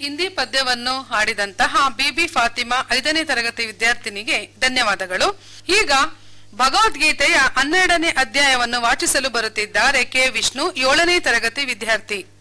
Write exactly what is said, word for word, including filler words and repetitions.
ಹಿಂದಿ ಪದ್ಯವನ್ನು ಹಾಡಿದಂತಹ ಬಿಬಿ ಫಾತಿಮಾ ಐದನೇ ತರಗತಿ ವಿದ್ಯಾರ್ಥಿನಿಗೆ ಧನ್ಯವಾದಗಳು. ಈಗ ಭಗವದ್ಗೀತೆಯ ಹನ್ನೆರಡನೇ ಅಧ್ಯಾಯವನ್ನು ವಾಚಿಸಲು ಬರುತ್ತಿದ್ದಾರೆ ಕೆ ವಿಷ್ಣು, ಏಳನೇ ತರಗತಿ ವಿದ್ಯಾರ್ಥಿ.